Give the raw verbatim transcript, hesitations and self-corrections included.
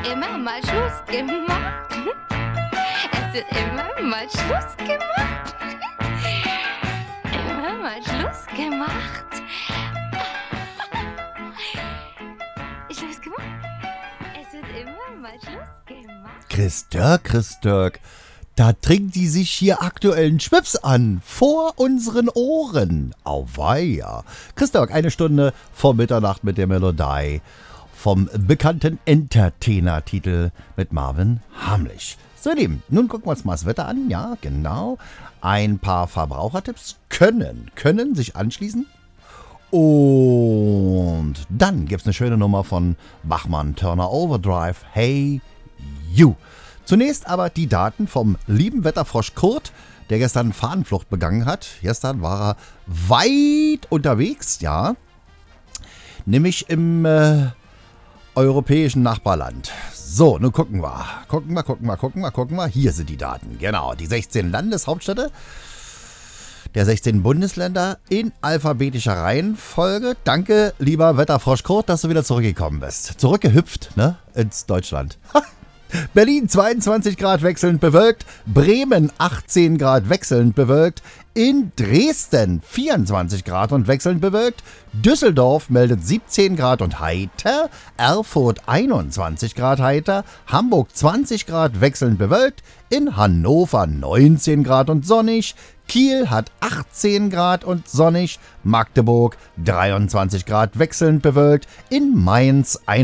immer mal Schluss gemacht. Es wird immer mal Schluss gemacht. Immer mal Schluss gemacht. Schluss gemacht. Es wird immer mal Schluss gemacht. Chris Dirk, Chris Dirk, da trinkt die sich hier aktuellen Schwips an, vor unseren Ohren. Auweia. Chris Dirk, eine Stunde vor Mitternacht mit der Melodie vom bekannten Entertainer-Titel mit Marvin Hamlisch. So, ihr Lieben, nun gucken wir uns mal das Wetter an. Ja, genau. Ein paar Verbrauchertipps können, können sich anschließen. Und dann gibt es eine schöne Nummer von Bachmann Turner Overdrive. Hey, you. Zunächst aber die Daten vom lieben Wetterfrosch Kurt, der gestern Fahnenflucht begangen hat. Gestern war er weit unterwegs, ja. Nämlich im äh, europäischen Nachbarland. So, nun gucken wir. Gucken wir, gucken wir, gucken wir, gucken wir. Hier sind die Daten. Genau, die sechzehn Landeshauptstädte der sechzehn Bundesländer in alphabetischer Reihenfolge. Danke, lieber Wetterfrosch Kurt, dass du wieder zurückgekommen bist. Zurückgehüpft, ne? Ins Deutschland. Berlin zweiundzwanzig Grad wechselnd bewölkt, Bremen achtzehn Grad wechselnd bewölkt, in Dresden vierundzwanzig Grad und wechselnd bewölkt, Düsseldorf meldet siebzehn Grad und heiter, Erfurt einundzwanzig Grad heiter, Hamburg zwanzig Grad wechselnd bewölkt, in Hannover neunzehn Grad und sonnig, Kiel hat achtzehn Grad und sonnig, Magdeburg dreiundzwanzig Grad wechselnd bewölkt, in Mainz